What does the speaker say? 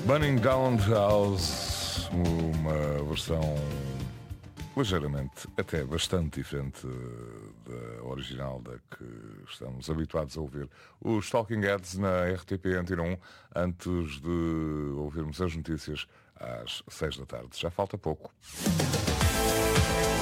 Burning Down the House, uma versão ligeiramente, até bastante diferente da original da que estamos habituados a ouvir. Os Talking Heads na RTP Antena 1, antes de ouvirmos as notícias às 6 da tarde. Já falta pouco.